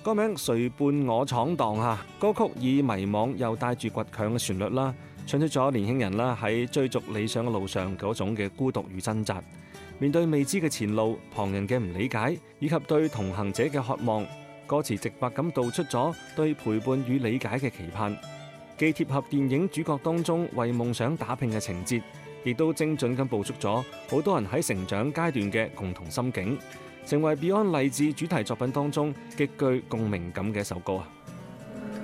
歌名誰伴我闖蕩啊，歌曲以迷惘又帶住倔強嘅旋律啦，唱出咗年輕人啦喺追逐理想嘅路上嗰種嘅孤獨與掙扎，面對未知嘅前路，旁人嘅唔理解，以及對同行者嘅渴望。歌詞直白咁道出咗對陪伴與理解嘅期盼，既貼合電影主角當中為夢想打拼嘅情節，亦都精準咁捕捉咗好多人喺成長階段嘅共同心境，成為 Beyond 勵志主題作品當中極具共鳴感嘅一首歌啊！